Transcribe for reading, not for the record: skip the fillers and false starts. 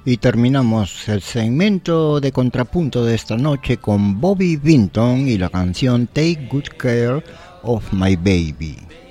Y terminamos el segmento de contrapunto de esta noche con Bobby Vinton y la canción Take Good Care of My Baby.